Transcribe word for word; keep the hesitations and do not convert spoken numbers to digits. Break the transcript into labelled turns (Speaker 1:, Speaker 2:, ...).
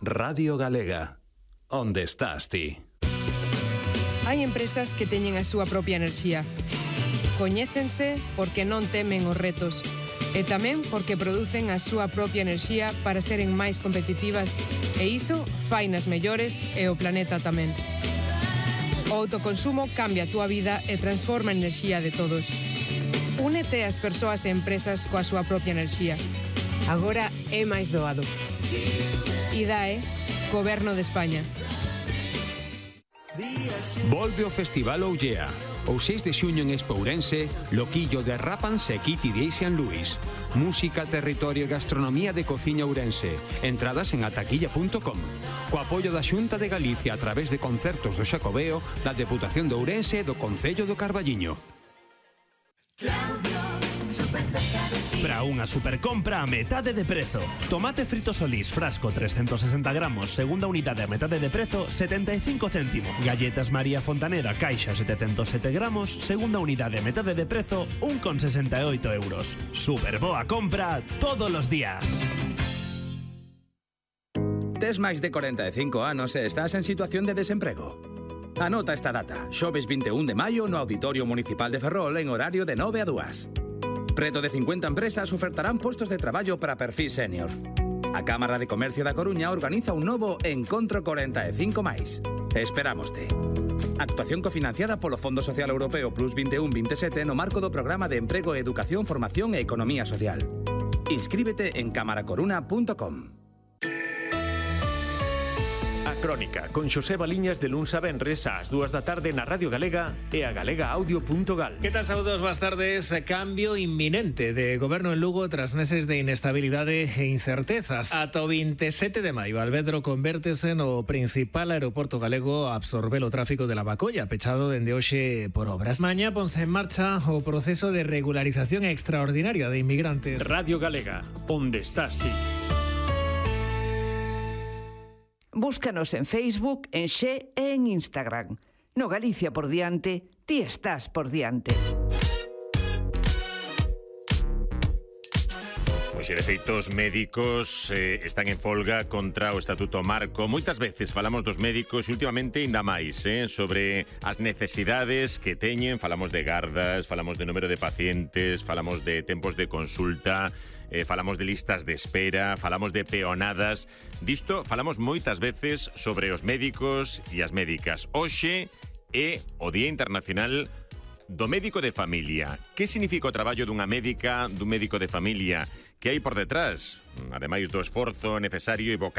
Speaker 1: Radio Galega. Onde estás ti?
Speaker 2: Hai empresas que teñen a súa propia enerxía. Coñécense porque non temen os retos e tamén porque producen a súa propia enerxía para seren máis competitivas e iso fainas mellores e o planeta tamén. O autoconsumo cambia a túa vida e transforma a enerxía de todos. Únete ás persoas e empresas coa súa propia enerxía. Agora é máis doado. I D A E, Goberno de España.
Speaker 3: Volve o Festival Ollea. O seis de xuño en Espourense, Loquillo de Rápanse e Kitty de San Luis. Música, territorio e gastronomía de cociña ourense. Entradas en ataquilla punto com. Co apoio da Xunta de Galicia a través de concertos do Xacobeo, da Deputación de Ourense e do Concello do Carballiño.
Speaker 4: Para unha supercompra a metade de prezo. Tomate frito Solís, frasco trescentos sesenta gramos, segunda unidade a metade de prezo, setenta e cinco céntimos. Galletas María Fontanera, caixa setecentos sete gramos, segunda unidade a metade de prezo, un con sesenta e oito euros. Super boa compra todos os días.
Speaker 5: Tes máis de corenta e cinco anos e estás en situación de desemprego. Anota esta data, xoves vinte e un de maio no Auditorio Municipal de Ferrol en horario de nove a dúas. Preto de cincuenta empresas ofertarán postos de traballo para perfil senior. A Cámara de Comercio da Coruña organiza un novo Encontro corenta e cinco máis. Esperámoste. Actuación cofinanciada polo Fondo Social Europeo Plus vinte e un veintisiete no marco do Programa de Emprego, Educación, Formación e Economía Social. Inscríbete en cámara coruna punto com.
Speaker 6: A Crónica, con Xosé Baliñas de luns a venres ás dúas da tarde na Radio Galega e a galega audio punto gal.
Speaker 7: Que tal, saúdos, boas tardes. Cambio inminente de goberno en Lugo tras meses de inestabilidade e incertezas. Ata o veintisiete de maio, Alvedro convértese no principal aeroporto galego a absorber o tráfico de Lavacolla, pechado dende hoxe por obras. Mañá ponse en marcha o proceso de regularización extraordinaria de inmigrantes.
Speaker 6: Radio Galega, onde estás ti?
Speaker 8: Búscanos en Facebook, en Xe e en Instagram. No Galicia por diante, ti estás por diante.
Speaker 9: Pois, de feito, os médicos eh, están en folga contra o Estatuto Marco. Moitas veces falamos dos médicos e últimamente ainda máis eh, sobre as necesidades que teñen. Falamos de gardas, falamos de número de pacientes, falamos de tempos de consulta, eh, falamos de listas de espera, falamos de peonadas. Disto falamos moitas veces sobre os médicos e as médicas. Hoxe é o Día Internacional do Médico de Familia. Que significa o traballo dunha médica, dun médico de familia? Que hai por detrás? Ademais do esforzo necesario e vocación